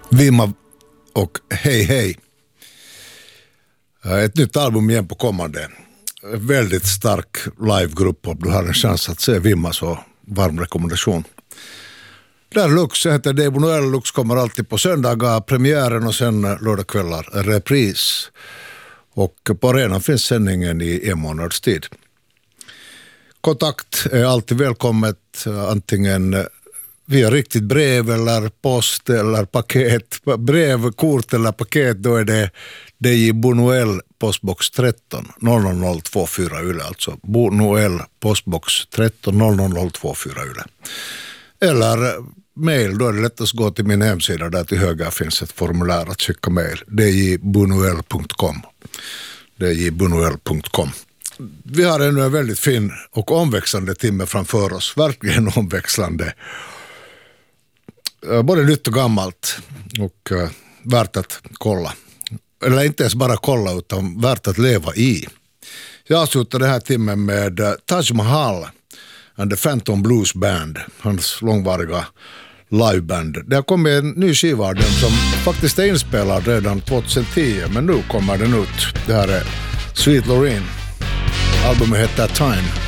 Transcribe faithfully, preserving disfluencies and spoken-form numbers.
Vimma och Hej Hej. Ett nytt album igen på kommande. Väldigt stark livegrupp om du har en chans att se Vimma, så varm rekommendation. Där Lux heter Debo Noel. Lux kommer alltid på söndagar, premiären, och sen lördagskvällar repris. Och på arenan finns sändningen i en månads tid. Kontakt är alltid välkommet, antingen via riktigt brev eller post eller paket. Brev, kort eller paket, då är det D J Bonoel, postbox tretton noll noll noll två fyra Yle. Alltså Bonoel, postbox tretton noll noll noll två fyra Yle. Eller mail, då är det lättast att gå till min hemsida. Där till höger finns ett formulär att skicka mail. d j bonoel punkt com d j bonoel punkt com. Vi har ännu en väldigt fin och omväxlande timme framför oss. Verkligen omväxlande. Både nytt och gammalt. Och uh, värt att kolla. Eller inte ens bara kolla, utan värt att leva i. Jag avslutar den här timmen med uh, Taj Mahal and the Phantom Blues Band. Hans långvariga liveband. Det har kommit en ny skiva av dem som faktiskt är inspelad redan tjugohundratio. Men nu kommer den ut. Det här är Sweet Lorraine. Albumet heter Time.